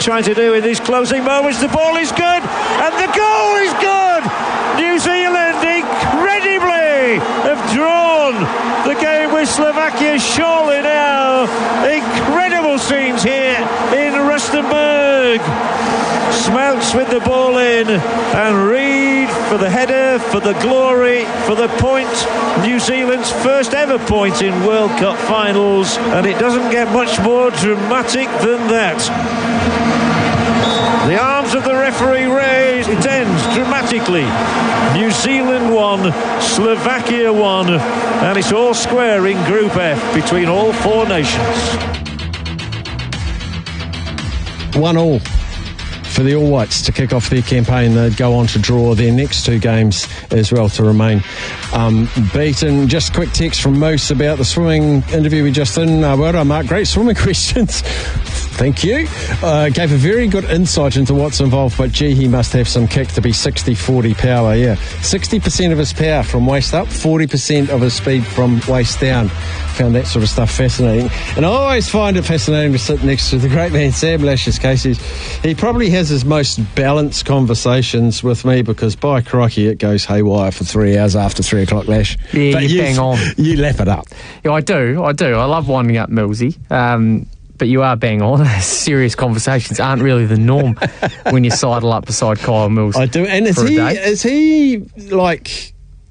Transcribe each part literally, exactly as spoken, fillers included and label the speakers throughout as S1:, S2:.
S1: trying to do in these closing moments. The ball is good, and the goal is good. New Zealand incredibly have drawn the game with Slovakia surely now. Incredible scenes here in Rustenburg. Smelts with the ball in, and Reid for the header, for the glory, for the point. New Zealand's first ever point in World Cup finals, and it doesn't get much more dramatic than that. The arms of the referee raised. It ends dramatically. New Zealand won, Slovakia won, and it's all square in Group F between all four nations.
S2: One all for the All Whites to kick off their campaign. They'd go on to draw their next two games as well to remain um, beaten. Just a quick text from Moose about the swimming interview we just did. Uh, well done, Mark. Great swimming questions. Thank you. Uh, gave a very good insight into what's involved, but gee, he must have some kick to be sixty forty power, yeah. sixty percent of his power from waist up, forty percent of his speed from waist down. Found that sort of stuff fascinating. And I always find it fascinating to sit next to the great man Sam Lashes Casey. He probably has his most balanced conversations with me because, by crikey, it goes haywire for three hours after three o'clock, Lash.
S3: Yeah,
S2: but
S3: you
S2: you
S3: bang on.
S2: You lap it up.
S3: Yeah, I do, I do. I love winding up Millsy. Um... But you are bang on. Serious conversations aren't really the norm when you sidle up beside Kyle Mills.
S2: I do. And is he, is he like,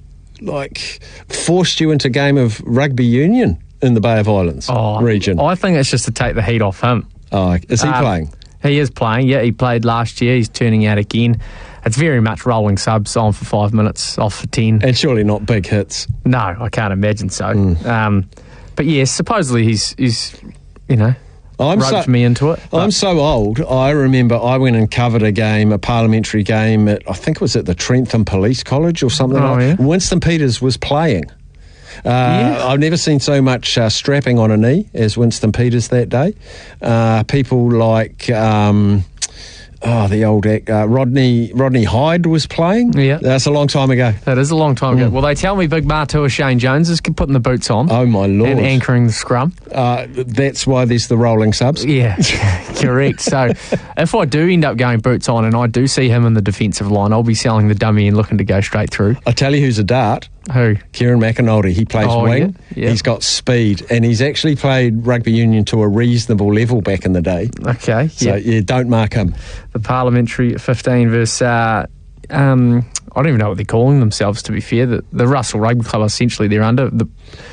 S2: like forced you into a game of rugby union in the Bay of Islands
S3: oh,
S2: region?
S3: I think it's just to take the heat off him.
S2: Oh, is he um, playing?
S3: He is playing, yeah. He played last year. He's turning out again. It's very much rolling subs, on for five minutes, off for ten.
S2: And surely not big hits.
S3: No, I can't imagine so.
S2: Mm.
S3: Um, but yes, supposedly he's, he's you know...
S2: I'm
S3: roped
S2: so,
S3: me into it.
S2: I'm so old. I remember I went and covered a game, a parliamentary game at, I think it was at the Trentham Police College or something
S3: oh,
S2: like that.
S3: Yeah?
S2: Winston Peters was playing. Uh,
S3: yeah.
S2: I've never seen so much uh, strapping on a knee as Winston Peters that day. Uh, people like... Um, Oh, the old uh, Rodney Rodney Hyde was playing.
S3: Yeah.
S2: That's a long time ago.
S3: That is a long time ago.
S2: Mm.
S3: Well, they tell me Big Matua Shane Jones is putting the boots on.
S2: Oh, my Lord.
S3: And anchoring the scrum.
S2: Uh, that's why there's the rolling subs.
S3: Yeah, correct. So if I do end up going boots on and I do see him in the defensive line, I'll be selling the dummy and looking to go straight through.
S2: I tell you who's a dart.
S3: Who?
S2: Kieran McInulty. He plays
S3: oh,
S2: wing.
S3: Yeah, yeah.
S2: He's got speed, and he's actually played rugby union to a reasonable level back in the day.
S3: Okay.
S2: So,
S3: yeah,
S2: yeah don't mark him.
S3: The parliamentary fifteen versus... Uh, um, I don't even know what they're calling themselves, to be fair. The, the Russell Rugby Club, essentially, they're under... The,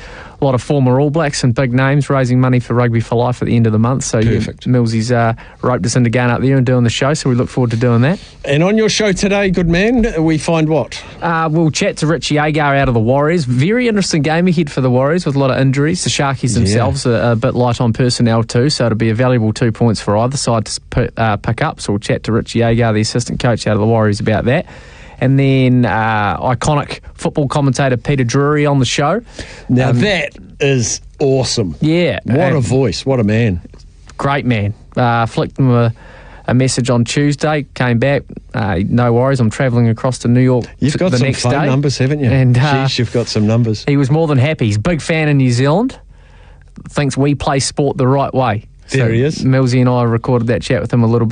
S3: a lot of former All Blacks and big names raising money for Rugby for Life at the end of the month. So
S2: Perfect.
S3: Yeah, Millsy's uh, roped us into going up there and doing the show, so we look forward to doing that.
S2: And on your show today, good man, we find what?
S3: Uh, we'll chat to Richie Agar out of the Warriors. Very interesting game ahead for the Warriors with a lot of injuries. The Sharkies themselves yeah. are a bit light on personnel too, so it'll be a valuable two points for either side to put, uh, pick up. So we'll chat to Richie Agar, the assistant coach out of the Warriors, about that. And then uh, iconic football commentator Peter Drury on the show.
S2: Now
S3: um,
S2: that is awesome.
S3: Yeah.
S2: What
S3: uh,
S2: a voice. What a man.
S3: Great man. Uh, flicked him a, a message on Tuesday, came back. Uh, no worries, I'm travelling across to New York
S2: You've got
S3: the
S2: some
S3: next
S2: phone
S3: day.
S2: numbers, haven't you?
S3: And, uh,
S2: Jeez, you've got some numbers.
S3: He was more than happy. He's a big fan of New Zealand. Thinks we play sport the right way.
S2: There
S3: so
S2: he is.
S3: Millsy and I recorded that chat with him a little bit